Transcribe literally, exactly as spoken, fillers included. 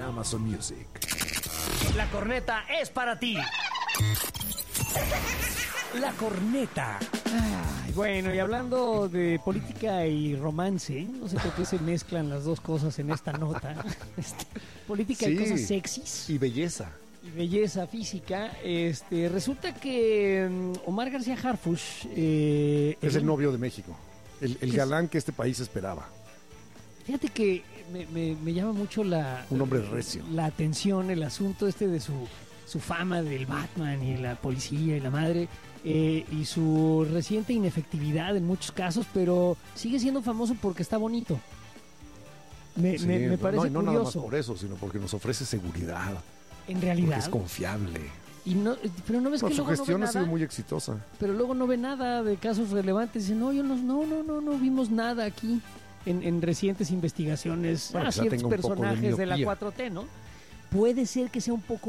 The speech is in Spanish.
Amazon Music. La corneta es para ti. La corneta. Ay, bueno, y hablando de política y romance, no sé por qué se mezclan las dos cosas en esta nota. Este, política Sí, y cosas sexys y belleza. y belleza física. Este, resulta que um, Omar García Harfuch eh, Es el el- novio de México. El, el Es- galán que este país esperaba. Fíjate que me, me- me llama mucho la Un hombre recio. la atención, el asunto este de su, su fama del Batman y la policía y la madre, eh, y su reciente inefectividad en muchos casos, pero sigue siendo famoso porque está bonito. Me, Sí, me- me no, parece y no nada más curioso, por eso, sino porque nos ofrece seguridad. en Porque realidad. es confiable. Y no, pero no ves No, que su luego no ve gestión ha nada, sido muy exitosa. pero luego no ve nada de casos relevantes. Dice, no, yo no, no, no, no, no vimos nada aquí en, en recientes investigaciones Bueno, a quizá ciertos tenga un poco de personajes de la miopía. cuatro T, ¿no? Puede ser que sea un poco